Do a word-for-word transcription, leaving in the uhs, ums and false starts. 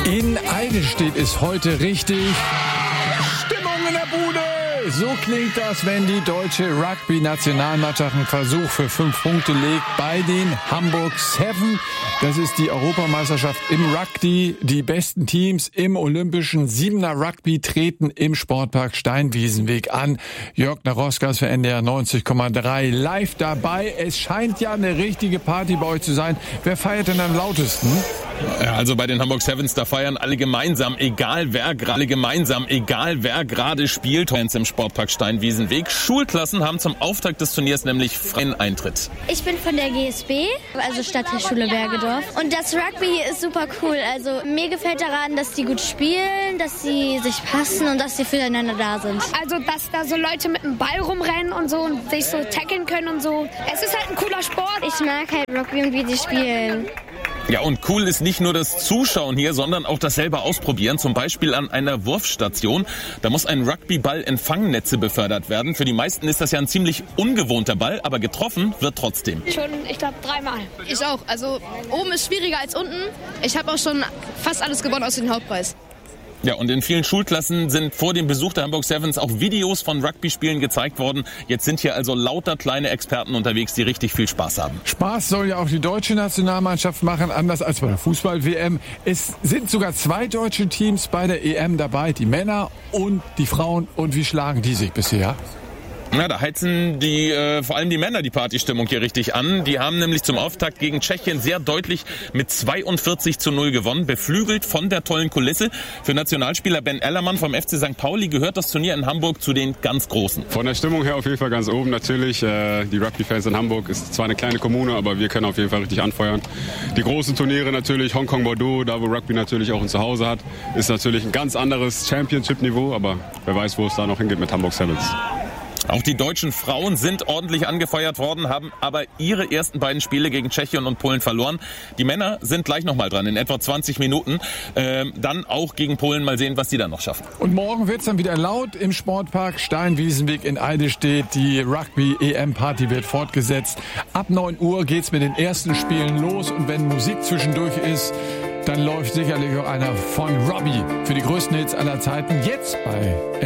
In Eidelstedt ist heute richtig Stimmung in der Bude. So klingt das, wenn die deutsche Rugby-Nationalmannschaft einen Versuch für fünf Punkte legt bei den Hamburg Seven. Das ist die Europameisterschaft im Rugby. Die besten Teams im olympischen Siebener Rugby treten im Sportpark Steinwiesenweg an. Jörg Narouskas für N D R neunzig Komma drei live dabei. Es scheint ja eine richtige Party bei euch zu sein. Wer feiert denn am lautesten? Ja, also bei den Hamburg Sevens, da feiern alle gemeinsam, egal wer gerade gemeinsam, egal wer gerade spielt. Fans im Sportpark Steinwiesenweg. Schulklassen haben zum Auftakt des Turniers nämlich freien Eintritt. Ich bin von der G S B, also Stadtteilschule Bergedorf. Und das Rugby hier ist super cool. Also mir gefällt daran, dass die gut spielen, dass sie sich passen und dass sie füreinander da sind. Also dass da so Leute mit dem Ball rumrennen und so und sich so tackeln können und so. Es ist halt ein cooler Sport. Ich mag halt Rugby und wie sie spielen. Ja, und cool ist nicht nur das Zuschauen hier, sondern auch das selber ausprobieren. Zum Beispiel an einer Wurfstation. Da muss ein Rugbyball in Fangnetze befördert werden. Für die meisten ist das ja ein ziemlich ungewohnter Ball, aber getroffen wird trotzdem. Schon, ich glaube, dreimal. Ich auch. Also oben ist schwieriger als unten. Ich habe auch schon fast alles gewonnen aus dem Hauptpreis. Ja, und in vielen Schulklassen sind vor dem Besuch der Hamburg Sevens auch Videos von Rugby-Spielen gezeigt worden. Jetzt sind hier also lauter kleine Experten unterwegs, die richtig viel Spaß haben. Spaß soll ja auch die deutsche Nationalmannschaft machen, anders als bei der Fußball-W M. Es sind sogar zwei deutsche Teams bei der E M dabei, die Männer und die Frauen. Und wie schlagen die sich bisher? Na, da heizen die, äh, vor allem die Männer die Partystimmung hier richtig an. Die haben nämlich zum Auftakt gegen Tschechien sehr deutlich mit zweiundvierzig zu null gewonnen, beflügelt von der tollen Kulisse. Für Nationalspieler Ben Ellermann vom F C Sankt Pauli gehört das Turnier in Hamburg zu den ganz Großen. Von der Stimmung her auf jeden Fall ganz oben natürlich. Äh, die Rugby-Fans in Hamburg ist zwar eine kleine Kommune, aber wir können auf jeden Fall richtig anfeuern. Die großen Turniere natürlich, Hongkong, Bordeaux, da wo Rugby natürlich auch ein Zuhause hat, ist natürlich ein ganz anderes Championship-Niveau, aber wer weiß, wo es da noch hingeht mit Hamburg Sevens. Auch die deutschen Frauen sind ordentlich angefeuert worden, haben aber ihre ersten beiden Spiele gegen Tschechien und Polen verloren. Die Männer sind gleich nochmal dran, in etwa zwanzig Minuten. Ähm, dann auch gegen Polen, mal sehen, was die dann noch schaffen. Und morgen wird's dann wieder laut im Sportpark Steinwiesenweg in Eidelstedt. Die Rugby-E M-Party wird fortgesetzt. Ab neun Uhr geht's mit den ersten Spielen los. Und wenn Musik zwischendurch ist, dann läuft sicherlich auch einer von Robbie für die größten Hits aller Zeiten. Jetzt bei